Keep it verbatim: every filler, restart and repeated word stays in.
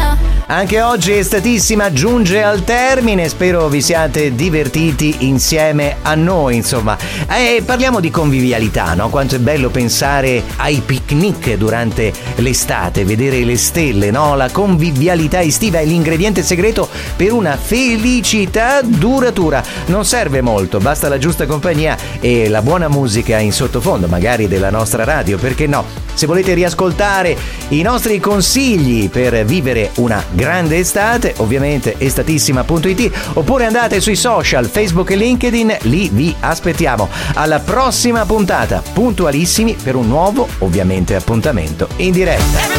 Anche oggi Estatissima giunge al termine, spero vi siate divertiti insieme a noi, insomma. E parliamo di convivialità, no? Quanto è bello pensare ai picnic durante l'estate, vedere le stelle, no? La convivialità estiva è l'ingrediente segreto per una felicità duratura. Non serve molto, basta la giusta compagnia e la buona musica in sottofondo, magari della nostra radio, perché no? Se volete riascoltare i nostri consigli per vivere una grande estate, ovviamente estatissima punto it, oppure andate sui social, Facebook e LinkedIn, lì vi aspettiamo. Alla prossima puntata, puntualissimi per un nuovo, ovviamente, appuntamento in diretta.